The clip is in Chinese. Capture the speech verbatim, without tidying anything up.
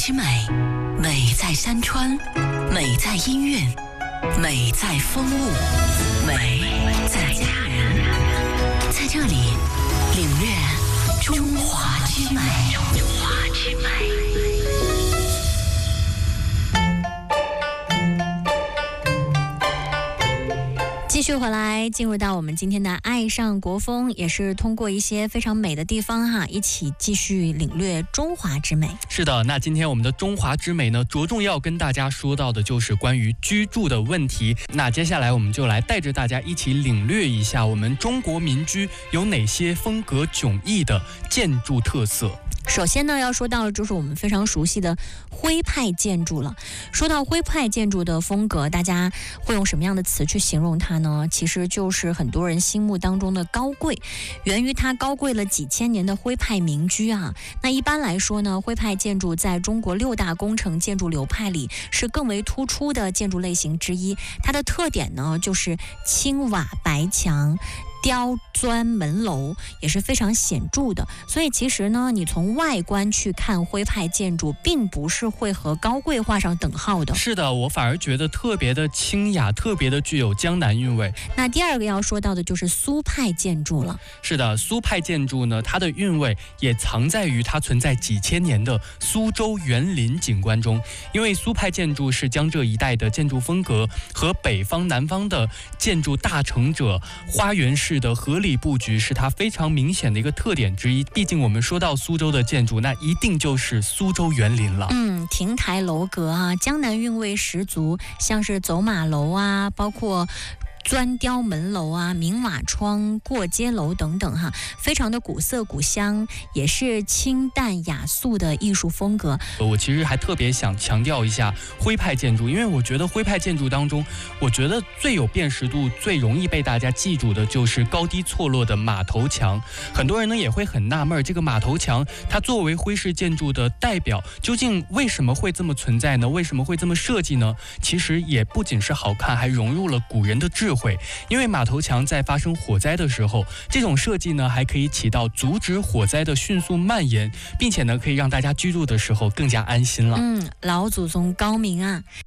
之美，美在山川，美在音韵，美在风物，美在家人。在这里，领略中华之美。中华之美。继续回来，进入到我们今天的爱上国风，也是通过一些非常美的地方哈，一起继续领略中华之美。 是的，那今天我们的中华之美呢，着重要跟大家说到的就是关于居住的问题。那接下来我们就来带着大家一起领略一下我们中国民居有哪些风格迥异的建筑特色。 首先呢，要说到的就是我们非常熟悉的徽派建筑了。说到徽派建筑的风格，大家会用什么样的词去形容它呢？其实就是很多人心目当中的高贵，源于它高贵了几千年的徽派民居啊。那一般来说呢，徽派建筑在中国六大工程建筑流派里是更为突出的建筑类型之一。它的特点呢，就是青瓦白墙。雕砖门楼也是非常显著的，所以其实呢，你从外观去看徽派建筑，并不是会和高贵画上等号的。 是的，我反而觉得特别的清雅，特别的具有江南韵味。 那第二个要说到的就是苏派建筑了。 是的，苏派建筑呢，它的韵味也藏在于它存在几千年的苏州园林景观中。因为苏派建筑是江浙一带的建筑风格和北方、南方的建筑大成者花园式的合理布局是它非常明显的一个特点之一。毕竟我们说到苏州的建筑，那一定就是苏州园林了。 嗯，亭台楼阁啊，江南韵味十足，像是走马楼啊，包括砖雕门楼啊、明瓦窗、过街楼等等哈，非常的古色古香，也是清淡雅素的艺术风格。 我其实还特别想强调一下徽派建筑，因为我觉得徽派建筑当中，我觉得最有辨识度、最容易被大家记住的就是高低错落的马头墙。很多人呢也会很纳闷，这个马头墙它作为徽式建筑的代表，究竟为什么会这么存在呢？为什么会这么设计呢？其实也不仅是好看，还融入了古人的智慧。因为马头墙在发生火灾的时候，这种设计呢还可以起到阻止火灾的迅速蔓延，并且呢可以让大家居住的时候更加安心了。 嗯，老祖宗高明啊！